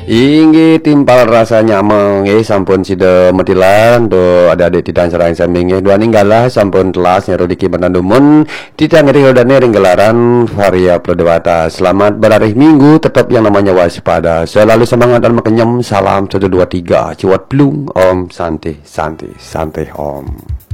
Inggih timpal rasa nyameng sampun sida metilan do adik-adik tidak sareng sami dua ninggalah sampun telas nyeru diki menandumun tidak ngeri hodane ring gelaran Varia Prodewata. Selamat berarih minggu, tetap yang namanya waspada, selalu semangat dan makenyem. Salam 1 2 3 ciwat blung om santai santai santai om.